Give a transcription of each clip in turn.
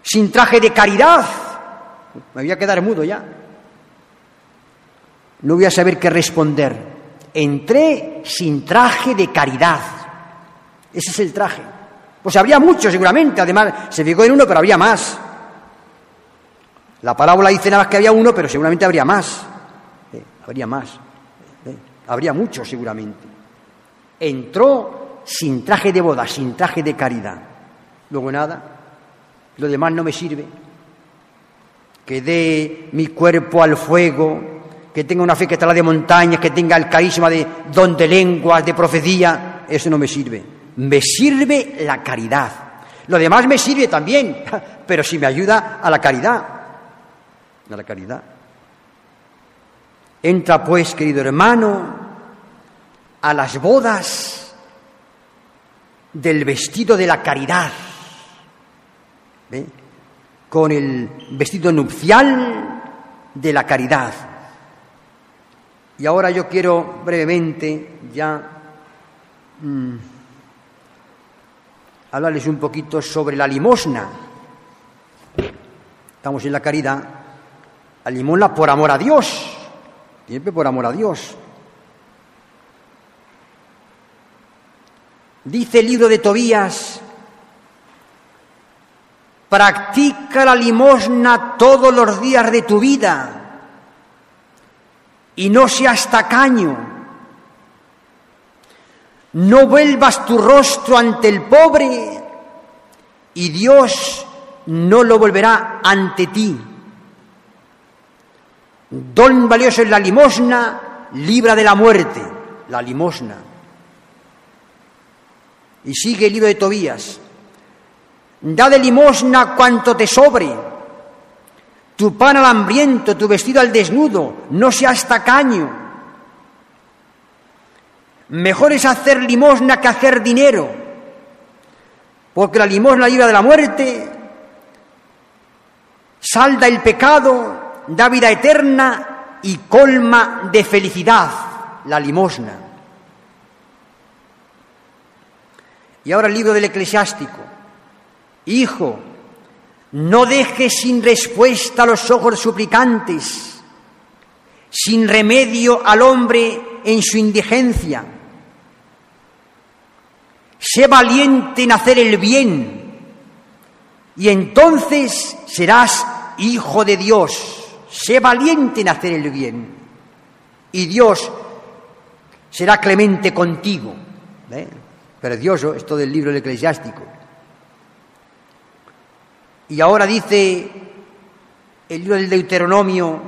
sin traje de caridad. Me voy a quedar mudo ya. No voy a saber qué responder. Entré sin traje de caridad. Ese es el traje. Pues habría muchos seguramente, además se fijó en uno, pero habría más. La parábola dice nada más que había uno, pero seguramente habría más. Habría más. Habría muchos seguramente. Entró sin traje de boda, sin traje de caridad. Luego nada, lo demás no me sirve. Que dé mi cuerpo al fuego, que tenga una fe que trasla de montañas, que tenga el carisma de don de lenguas, de profecía, eso no me sirve. Me sirve la caridad. Lo demás me sirve también, pero si me ayuda a la caridad. A la caridad. Entra pues, querido hermano, a las bodas del vestido de la caridad. ¿Ve? Con el vestido nupcial de la caridad. Y ahora yo quiero brevemente ya hablarles un poquito sobre la limosna. Estamos en la caridad. La limosna por amor a Dios, siempre por amor a Dios. Dice el libro de Tobías: practica la limosna todos los días de tu vida y no seas tacaño. No vuelvas tu rostro ante el pobre y Dios no lo volverá ante ti. Don valioso es la limosna, libra de la muerte, la limosna. Y sigue el libro de Tobías: da de limosna cuanto te sobre, tu pan al hambriento, tu vestido al desnudo, no seas tacaño. Mejor es hacer limosna que hacer dinero, porque la limosna libra de la muerte, salda el pecado, da vida eterna y colma de felicidad, la limosna. Y ahora el libro del Eclesiástico: hijo, no dejes sin respuesta los ojos suplicantes, sin remedio al hombre en su indigencia. Sé valiente en hacer el bien, y entonces serás hijo de Dios. Sé valiente en hacer el bien, y Dios será clemente contigo. Precioso esto del libro del Eclesiástico. Y ahora dice el libro del Deuteronomio: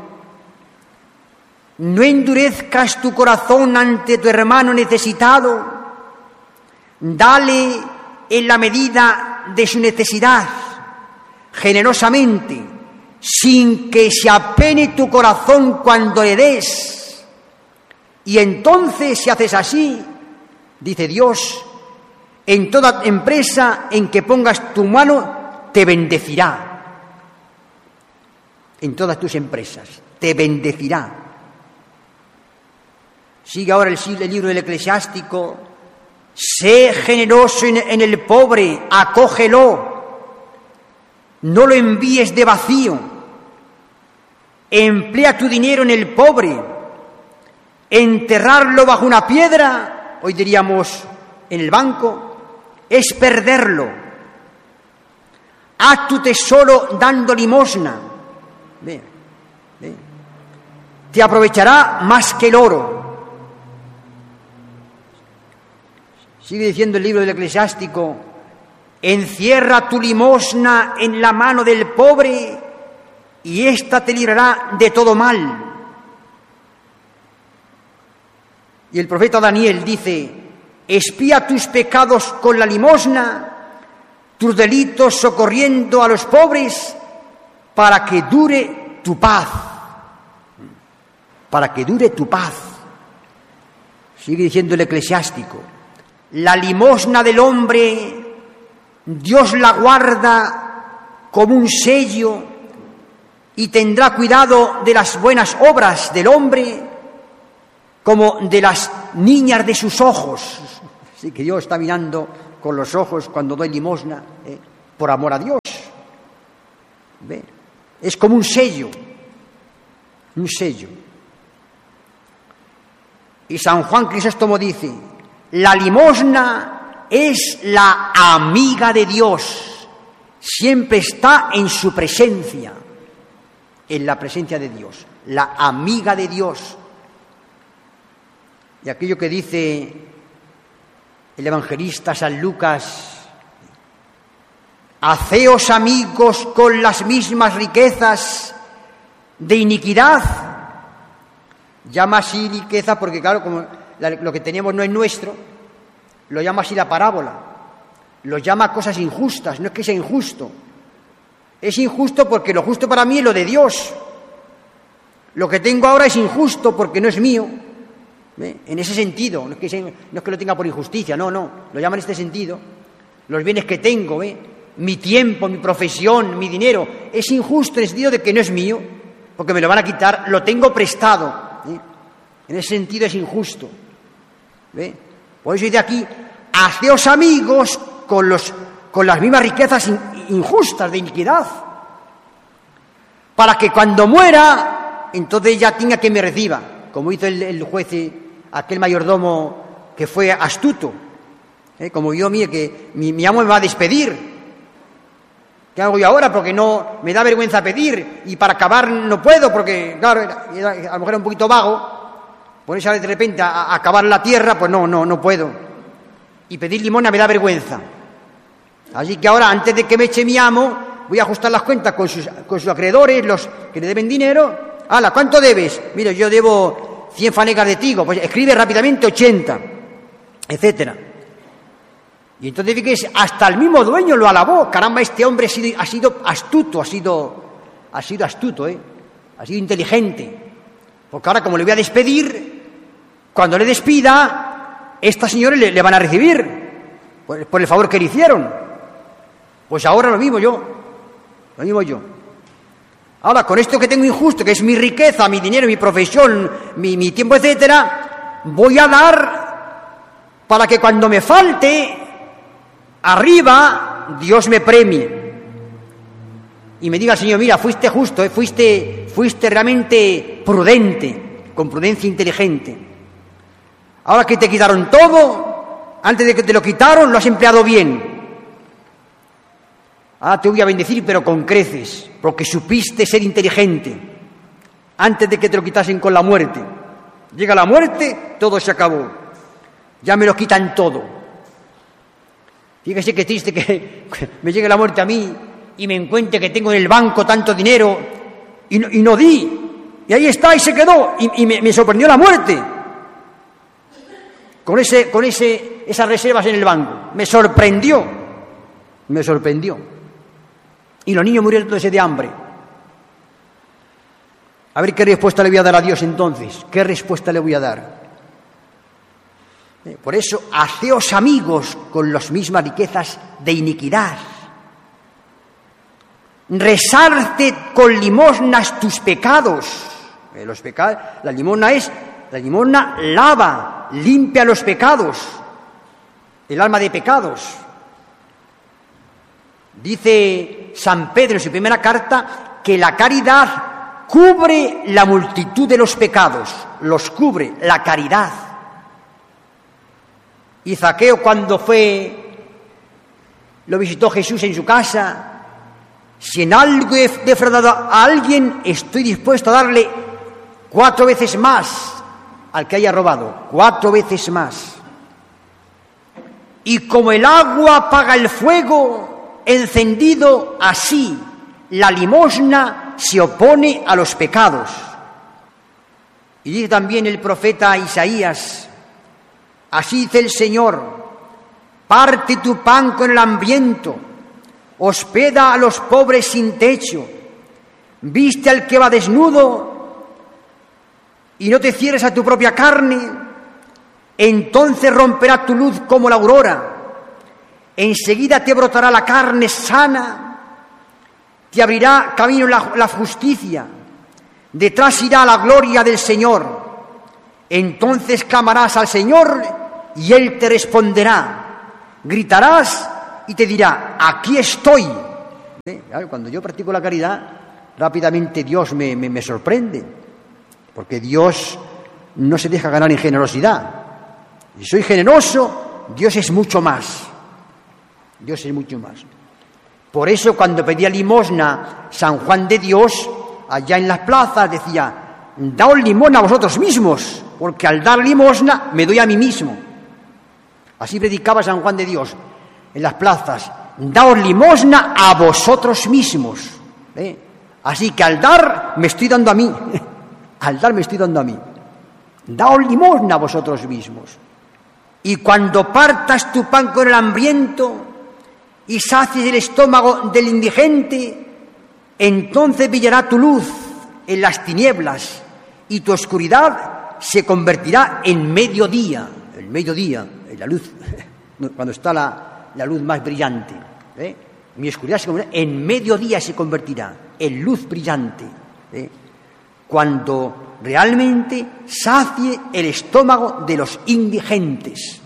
no endurezcas tu corazón ante tu hermano necesitado, dale en la medida de su necesidad, generosamente, sin que se apene tu corazón cuando le des. Y entonces, si haces así, dice Dios, en toda empresa en que pongas tu mano, te bendecirá. En todas tus empresas, te bendecirá. Sigue ahora el libro del Eclesiástico: sé generoso en el pobre, acógelo, no lo envíes de vacío. Emplea tu dinero en el pobre. Enterrarlo bajo una piedra, hoy diríamos en el banco, es perderlo. Haz tu tesoro dando limosna. Ve. Te aprovechará más que el oro. Sigue diciendo el libro del Eclesiástico: encierra tu limosna en la mano del pobre y ésta te librará de todo mal. Y el profeta Daniel dice: espía tus pecados con la limosna, tus delitos socorriendo a los pobres, para que dure tu paz. Para que dure tu paz. Sigue diciendo el Eclesiástico: la limosna del hombre, Dios la guarda como un sello y tendrá cuidado de las buenas obras del hombre como de las niñas de sus ojos. Así que Dios está mirando con los ojos cuando doy limosna, por amor a Dios. ¿Ve? Es como un sello, un sello. Y San Juan Crisóstomo dice, la limosna es la amiga de Dios, siempre está en su presencia, en la presencia de Dios, la amiga de Dios. Y aquello que dice el evangelista San Lucas, haceos amigos con las mismas riquezas de iniquidad. Llama así riqueza porque, claro, como lo que tenemos no es nuestro, lo llama así la parábola. Lo llama cosas injustas, no es que sea injusto. Es injusto porque lo justo para mí es lo de Dios. Lo que tengo ahora es injusto porque no es mío. ¿Ve? En ese sentido, no es que lo tenga por injusticia, no, lo llama en este sentido. Los bienes que tengo, ¿ve? Mi tiempo, mi profesión, mi dinero, es injusto en el sentido de que no es mío, porque me lo van a quitar, lo tengo prestado. ¿Sí? En ese sentido es injusto. ¿Ve? Por eso dice aquí, haceos amigos con las mismas riquezas injustas de iniquidad, para que cuando muera, entonces ya tenga que me reciba, como hizo el juez, aquel mayordomo que fue astuto. Como yo, mire, que mi amo me va a despedir. ¿Qué hago yo ahora? Porque no me da vergüenza pedir y para acabar no puedo porque, claro, a lo mejor era un poquito vago, ponerse de repente a acabar la tierra, pues no puedo. Y pedir limosna me da vergüenza. Así que ahora, antes de que me eche mi amo, voy a ajustar las cuentas con sus acreedores, los que le deben dinero. ¡Hala! ¿Cuánto debes? Mira, yo debo 100 fanegas de trigo, pues escribe rápidamente 80, etcétera. Y entonces fíjese, hasta el mismo dueño lo alabó. Caramba, este hombre ha sido astuto, ha sido astuto, ha sido inteligente. Porque ahora, como le voy a despedir, cuando le despida, estas señores le van a recibir por el favor que le hicieron. Pues ahora lo mismo yo. Ahora, con esto que tengo injusto, que es mi riqueza, mi dinero, mi profesión, mi tiempo, etcétera, voy a dar para que cuando me falte, arriba, Dios me premie. Y me diga, Señor, mira, fuiste justo, fuiste realmente prudente, con prudencia inteligente. Ahora que te quitaron todo, antes de que te lo quitaron, lo has empleado bien. Ahora te voy a bendecir, pero con creces, porque supiste ser inteligente, antes de que te lo quitasen con la muerte. Llega la muerte, todo se acabó. Ya me lo quitan todo. Fíjese qué triste que me llegue la muerte a mí y me encuentre que tengo en el banco tanto dinero y no di. Y ahí está, y se quedó. Y me sorprendió la muerte. Con esas reservas en el banco. Me sorprendió. Y los niños murieron todos de hambre. A ver qué respuesta le voy a dar a Dios entonces. ¿Qué respuesta le voy a dar? Por eso, haceos amigos con las mismas riquezas de iniquidad. Resarce con limosnas tus pecados. Los pecados, la limosna lava, limpia los pecados, el alma de pecados. Dice San Pedro en su primera carta que la caridad cubre la multitud de los pecados, los cubre la caridad. Y Zaqueo, cuando lo visitó Jesús en su casa, si en algo he defraudado a alguien, estoy dispuesto a darle 4 veces más al que haya robado, 4 veces más. Y como el agua apaga el fuego encendido, así la limosna se opone a los pecados. Y dice también el profeta Isaías: así dice el Señor, parte tu pan con el hambriento, hospeda a los pobres sin techo, viste al que va desnudo y no te cierres a tu propia carne, entonces romperá tu luz como la aurora, enseguida te brotará la carne sana, te abrirá camino la justicia, detrás irá la gloria del Señor, entonces clamarás al Señor y Él te responderá, gritarás y te dirá: aquí estoy, Claro, cuando yo practico la caridad, rápidamente Dios me sorprende, porque Dios no se deja ganar en generosidad. Si soy generoso, Dios es mucho más. Dios es mucho más. Por eso cuando pedía limosna San Juan de Dios, allá en las plazas decía: daos limosna a vosotros mismos, porque al dar limosna me doy a mí mismo. Así predicaba San Juan de Dios en las plazas: daos limosna a vosotros mismos. Así que al dar me estoy dando a mí. Al dar me estoy dando a mí. Daos limosna a vosotros mismos. Y cuando partas tu pan con el hambriento y sacies el estómago del indigente, entonces brillará tu luz en las tinieblas y tu oscuridad se convertirá en mediodía. El mediodía, la luz, cuando está la luz más brillante. Mi oscuridad se convertirá, en mediodía se convertirá en luz brillante. Cuando realmente sacie el estómago de los indigentes.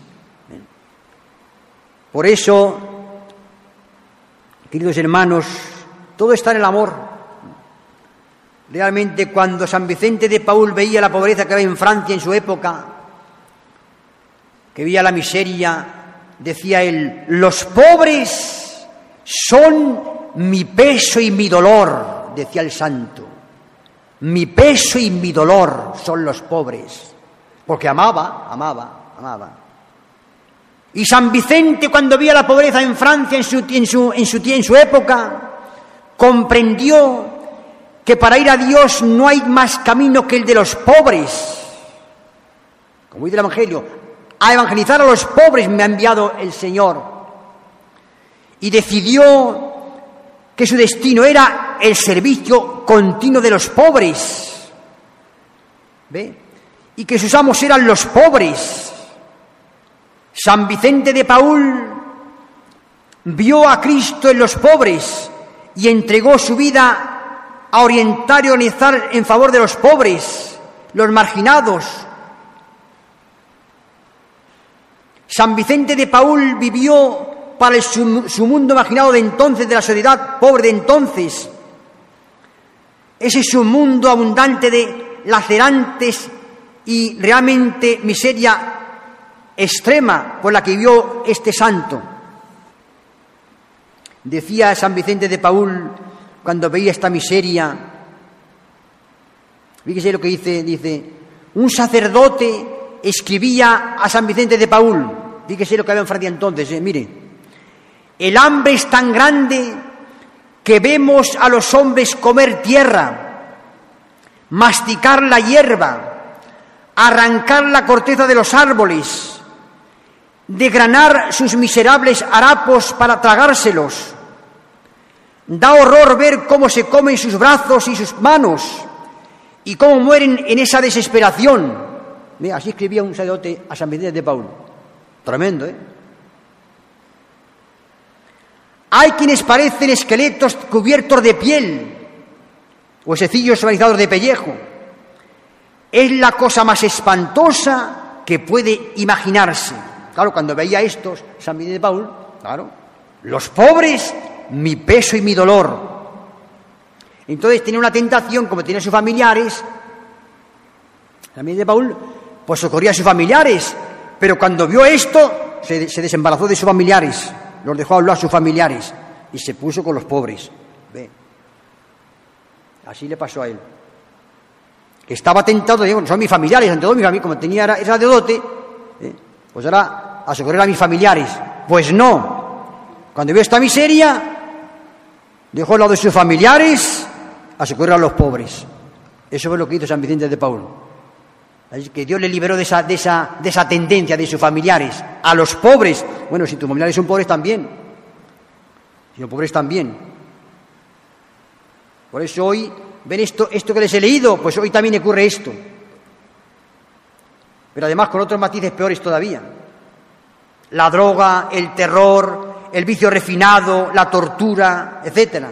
Por eso, queridos hermanos, todo está en el amor. Realmente, cuando San Vicente de Paúl veía la pobreza que había en Francia en su época, que veía la miseria, decía él: los pobres son mi peso y mi dolor, decía el santo. Mi peso y mi dolor son los pobres, porque amaba. Y San Vicente, cuando veía la pobreza en Francia en su época, comprendió que para ir a Dios no hay más camino que el de los pobres. Como dice el Evangelio, a evangelizar a los pobres me ha enviado el Señor. Y decidió que su destino era el servicio continuo de los pobres. Y que sus amos eran los pobres. San Vicente de Paúl vio a Cristo en los pobres y entregó su vida a orientar y organizar en favor de los pobres, los marginados. San Vicente de Paúl vivió para su mundo marginado de entonces, de la sociedad pobre de entonces. Ese es un mundo abundante de lacerantes y realmente miseria extrema por la que vivió este santo. Decía San Vicente de Paúl, cuando veía esta miseria, fíjese lo que dice, un sacerdote escribía a San Vicente de Paúl, fíjese lo que había en Francia entonces, mire: el hambre es tan grande que vemos a los hombres comer tierra, masticar la hierba, arrancar la corteza de los árboles, degranar sus miserables harapos para tragárselos. Da horror ver cómo se comen sus brazos y sus manos y cómo mueren en esa desesperación. Mira, así escribía un sacerdote a San Vicente de Paúl. Tremendo, ¿eh? Hay quienes parecen esqueletos cubiertos de piel o huesecillos suavizados de pellejo. Es la cosa más espantosa que puede imaginarse. Claro, cuando veía estos, San Vicente de Paúl, claro, los pobres, mi peso y mi dolor. Entonces tenía una tentación, como tenía sus familiares, San Vicente de Paúl, pues socorría a sus familiares, pero cuando vio esto, se desembarazó de sus familiares, los dejó hablar a sus familiares y se puso con los pobres. Ve. Así le pasó a él. Que estaba tentado, digo, son mis familiares, ante todo mis familiares, como tenía ese sacerdote, pues ahora a socorrer a mis familiares. Pues no. Cuando vio esta miseria, dejó al lado de sus familiares a socorrer a los pobres. Eso fue lo que hizo San Vicente de Paúl. Así que Dios le liberó de esa tendencia de sus familiares a los pobres. Bueno, si tus familiares son pobres también. Si son pobres también. Por eso hoy, ven esto que les he leído, pues hoy también ocurre esto. Pero además con otros matices peores todavía. La droga, el terror, el vicio refinado, la tortura, etcétera.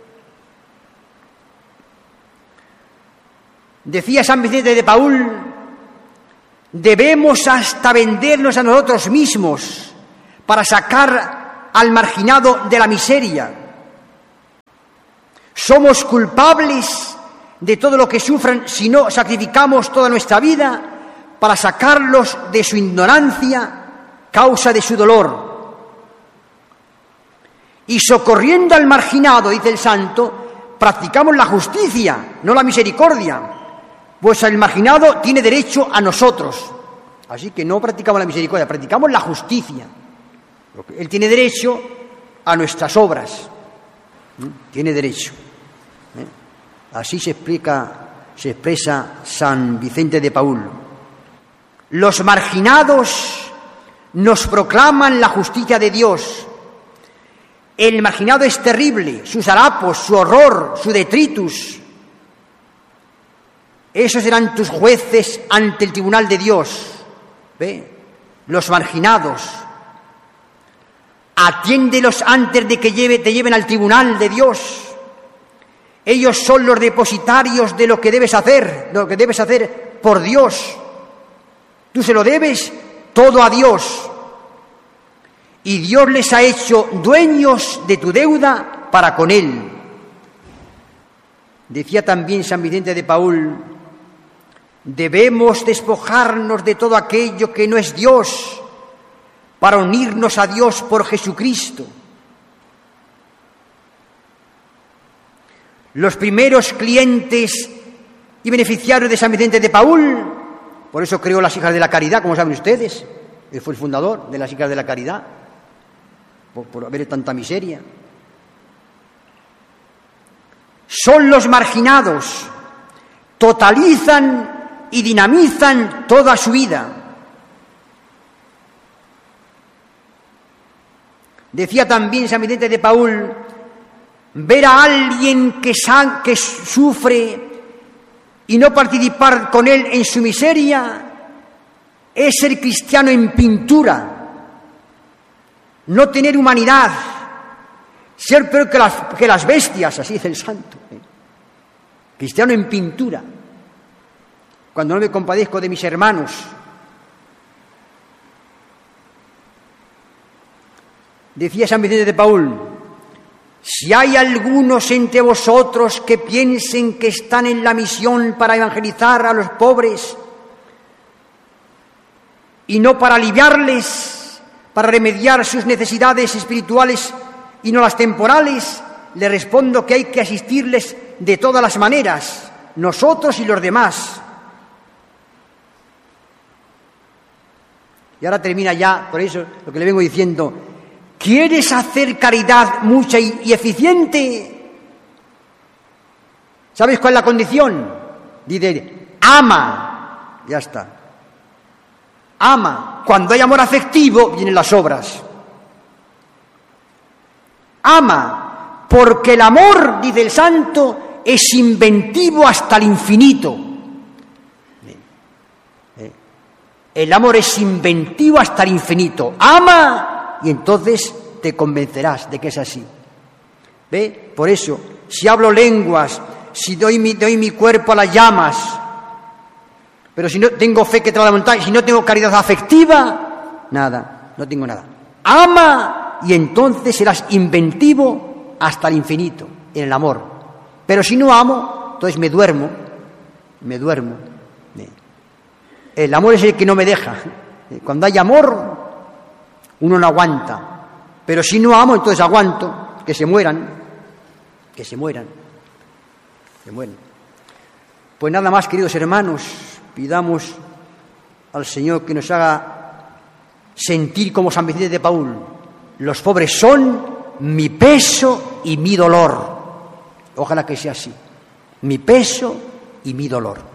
Decía San Vicente de Paúl, debemos hasta vendernos a nosotros mismos para sacar al marginado de la miseria. somos culpables de todo lo que sufran si no sacrificamos toda nuestra vida para sacarlos de su ignorancia, causa de su dolor. Y socorriendo al marginado, dice el santo, practicamos la justicia, no la misericordia, pues el marginado tiene derecho a nosotros. Así que no practicamos la misericordia, practicamos la justicia. Él tiene derecho a nuestras obras. Tiene derecho. Así se expresa San Vicente de Paúl. Los marginados nos proclaman la justicia de Dios. El marginado es terrible, sus harapos, su horror, su detritus. Esos serán tus jueces ante el tribunal de Dios. ¿Ve? Los marginados. Atiéndelos antes de que te lleven al tribunal de Dios. Ellos son los depositarios de lo que debes hacer, de lo que debes hacer por Dios. Tú se lo debes todo a Dios. Y Dios les ha hecho dueños de tu deuda para con Él. Decía también San Vicente de Paúl, debemos despojarnos de todo aquello que no es Dios para unirnos a Dios por Jesucristo. Los primeros clientes y beneficiarios de San Vicente de Paúl, por eso creó las Hijas de la Caridad, como saben ustedes, él fue el fundador de las Hijas de la Caridad, por haber tanta miseria. Son los marginados, totalizan y dinamizan toda su vida. Decía también San Vicente de Paúl, ver a alguien que sufre y no participar con él en su miseria es ser cristiano en pintura, no tener humanidad, ser peor que las bestias, así dice el santo. Cristiano en pintura, cuando no me compadezco de mis hermanos. Decía San Vicente de Paúl, si hay algunos entre vosotros que piensen que están en la misión para evangelizar a los pobres y no para aliviarles, para remediar sus necesidades espirituales y no las temporales, le respondo que hay que asistirles de todas las maneras, nosotros y los demás. Y ahora termina ya, por eso lo que le vengo diciendo. ¿Quieres hacer caridad mucha y eficiente? ¿Sabes cuál es la condición? Dice, ama. Ya está. Ama. Cuando hay amor afectivo, vienen las obras. Ama. Porque el amor, dice el santo, es inventivo hasta el infinito. El amor es inventivo hasta el infinito. Ama. Y entonces te convencerás de que es así. ¿Ve? Por eso, si hablo lenguas, si doy mi cuerpo a las llamas, pero si no tengo fe que trae la montaña, si no tengo caridad afectiva, nada, no tengo nada. Ama y entonces serás inventivo hasta el infinito, en el amor. Pero si no amo, entonces me duermo. El amor es el que no me deja. Cuando hay amor, uno no aguanta, pero si no amo, entonces aguanto, que se mueran. Pues nada más, queridos hermanos, pidamos al Señor que nos haga sentir como San Vicente de Paúl, los pobres son mi peso y mi dolor. Ojalá que sea así, mi peso y mi dolor.